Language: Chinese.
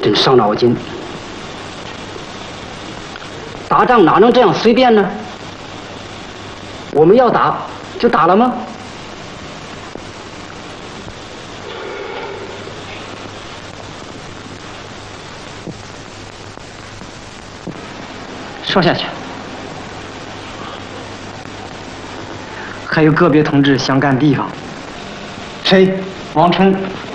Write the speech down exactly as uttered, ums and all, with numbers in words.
真伤脑筋。打仗哪能这样随便呢？我们要打就打了吗？说下去。还有个别同志想赶地方。谁？王琛。